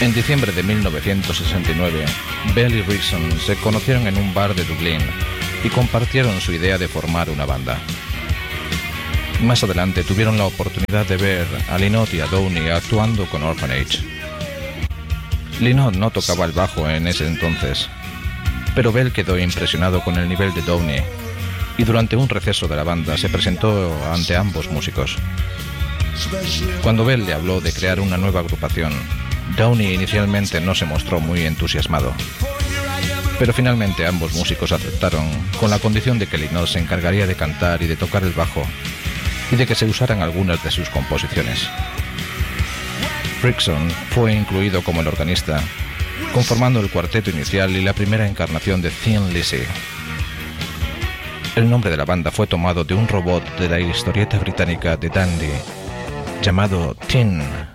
En diciembre de 1969, Bell y Rickson se conocieron en un bar de Dublín y compartieron su idea de formar una banda. Más adelante tuvieron la oportunidad de ver a Lynott y a Downey actuando con Orphanage. Lynott no tocaba el bajo en ese entonces, pero Bell quedó impresionado con el nivel de Downey y durante un receso de la banda se presentó ante ambos músicos. Cuando Bell le habló de crear una nueva agrupación, Downey inicialmente no se mostró muy entusiasmado, pero finalmente ambos músicos aceptaron con la condición de que Lynott se encargaría de cantar y de tocar el bajo y de que se usaran algunas de sus composiciones. Rickson fue incluido como el organista, conformando el cuarteto inicial y la primera encarnación de Thin Lizzy. El nombre de la banda fue tomado de un robot de la historieta británica de Dandy llamado Tin.